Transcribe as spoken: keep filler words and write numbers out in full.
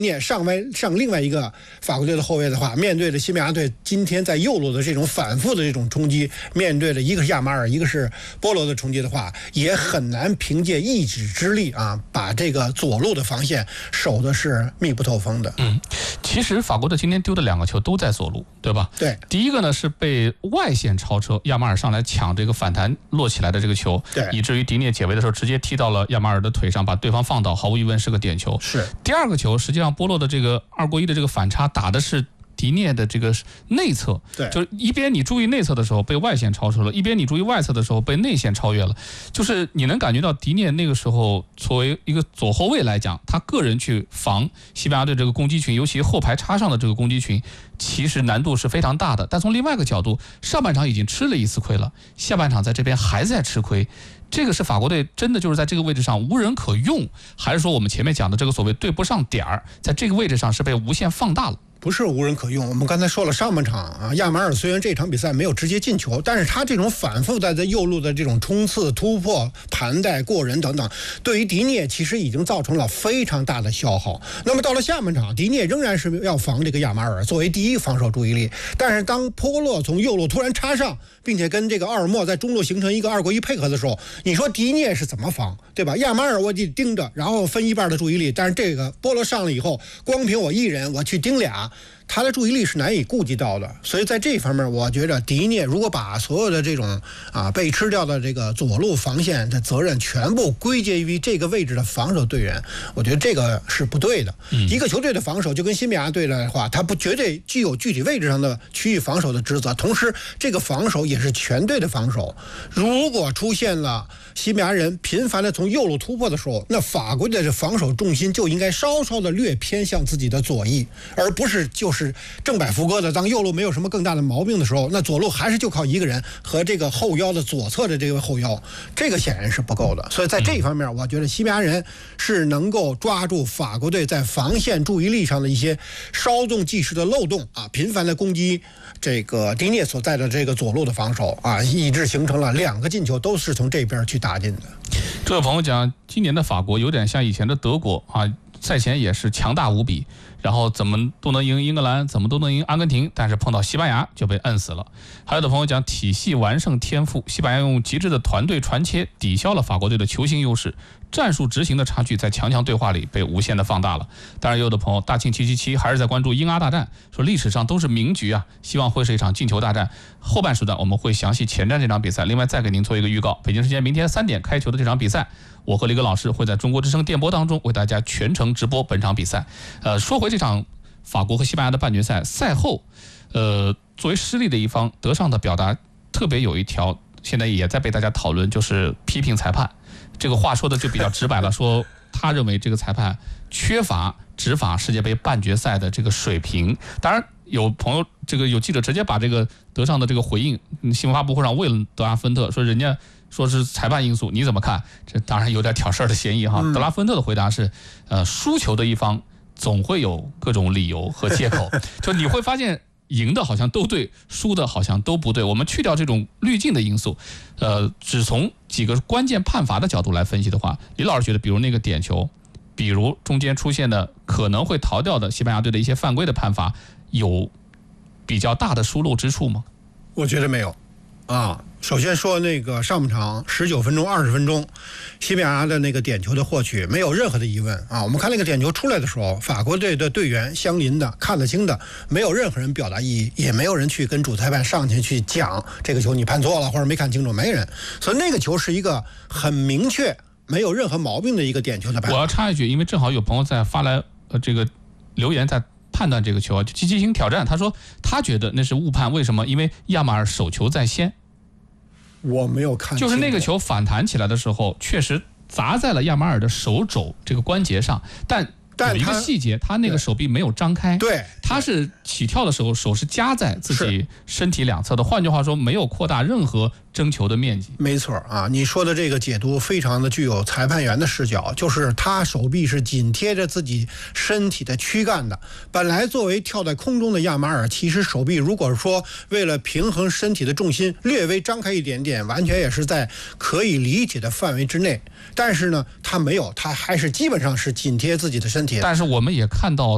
涅上外上另外一个法国队的后卫的话，面对着西班牙队今天在右路的这种反复的这种冲击，面对着一个是亚马尔，一个是波罗的冲击的话，也很难凭借一己之力啊，把这个左路的防线守的是密不透风的。 嗯，其实法国队今天丢的两个球都在左路，对吧？ 对， 第一个呢是被外线超车，亚马尔上来抢这个反弹落起来的这个球， 对， 以至于迪涅解围的时候直接踢到了亚马尔的腿上，把对方放倒，毫无疑问是个点球。 是。 第二个球，实际上波洛的这个二过一的这个反差打的是迪涅的这个内侧， 对， 就是一边你注意内侧的时候被外线超车了，一边你注意外侧的时候被内线超越了，就是你能感觉到迪涅那个时候作为一个左后卫来讲，他个人去防西班牙队这个攻击群，尤其后排插上的这个攻击群，其实难度是非常大的。但从另外一个角度，上半场已经吃了一次亏了，下半场在这边还在吃亏。这个是法国队真的就是在这个位置上无人可用，还是说我们前面讲的这个所谓对不上点儿，在这个位置上是被无限放大了？ 不是无人可用，我们刚才说了，上半场啊，亚马尔虽然这场比赛没有直接进球，但是他这种反复在在右路的这种冲刺、突破、盘带、过人等等，对于迪涅其实已经造成了非常大的消耗。那么到了下半场，迪涅仍然是要防这个亚马尔作为第一防守注意力，但是当波洛从右路突然插上，并且跟这个奥尔莫在中路形成一个二过一配合的时候，你说迪涅是怎么防，对吧？亚马尔我得盯着，然后分一半的注意力，但是这个波洛上了以后，光凭我一人我去盯俩，他的注意力是难以顾及到的。所以在这方面，我觉得迪涅如果把所有的这种啊被吃掉的这个左路防线的责任全部归结于这个位置的防守队员，我觉得这个是不对的。嗯、一个球队的防守就跟西班牙队的话，他不绝对具有具体位置上的区域防守的职责，同时这个防守也是全队的防守。如果出现了西班牙人频繁的从右路突破的时候，那法国队的防守重心就应该稍稍的略偏向自己的左翼，而不是就是正摆副歌的，当右路没有什么更大的毛病的时候，那左路还是就靠一个人和这个后腰的左侧的这个后腰，这个显然是不够的。所以在这一方面，我觉得西班牙人是能够抓住法国队在防线注意力上的一些稍纵即逝的漏洞啊，频繁的攻击这个迪涅所在的这个左路的防守啊，以致形成了两个进球都是从这边去打进的。 这位朋友讲，今年的法国有点像以前的德国啊，赛前也是强大无比，然后怎么都能赢英格兰，怎么都能赢阿根廷，但是碰到西班牙就被摁死了。还有的朋友讲体系完胜天赋，西班牙用极致的团队传切抵消了法国队的球星优势，战术执行的差距在强强对话里被无限的放大了。当然也有的朋友大庆七七七还是在关注英阿大战，说历史上都是名局啊，希望会是一场进球大战。后半时段我们会详细前瞻这场比赛，另外再给您做一个预告，北京时间明天三点开球的这场比赛，我和李哥老师会在中国之声电波当中为大家全程直播本场比赛。呃，说回这场法国和西班牙的半决赛赛后，呃，作为失利的一方，德尚的表达特别有一条，现在也在被大家讨论，就是批评裁判。这个话说的就比较直白了，说他认为这个裁判缺乏执法世界杯半决赛的这个水平。当然，有朋友这个有记者直接把这个德尚的这个回应，新闻发布会上问了德拉芬特，说人家说是裁判因素，你怎么看？这当然有点挑事儿的嫌疑哈。嗯、德拉芬特的回答是，呃，输球的一方总会有各种理由和借口，就你会发现赢的好像都对，输的好像都不对。我们去掉这种滤镜的因素，呃，只从几个关键判罚的角度来分析的话，李老师觉得，比如那个点球，比如中间出现的可能会逃掉的西班牙队的一些犯规的判罚，有比较大的疏漏之处吗？ 我觉得没有啊。首先说那个上半场十九分钟、二十分钟，西班牙的那个点球的获取没有任何的疑问啊。我们看那个点球出来的时候，法国队的队员相邻的、看得清的，没有任何人表达异议，也没有人去跟主裁判上去去讲这个球你判错了或者没看清楚，没人。所以那个球是一个很明确、没有任何毛病的一个点球的判罚。 我要插一句，因为正好有朋友在发来呃这个留言在判断这个球，就积极性挑战，他说他觉得那是误判，为什么？因为亚马尔手球在先。 我没有看， 就是那个球反弹起来的时候，确实砸在了亚马尔的手肘这个关节上，但有一个细节，他那个手臂没有张开， 对， 他是起跳的时候手是夹在自己身体两侧的，换句话说，没有扩大任何争球的面积。 没错啊，你说的这个解读非常的具有裁判员的视角，就是他手臂是紧贴着自己身体的躯干的。本来作为跳在空中的亚马尔，其实手臂如果说为了平衡身体的重心略微张开一点点，完全也是在可以理解的范围之内。但是呢，他没有，他还是基本上是紧贴自己的身体。 但是我们也看到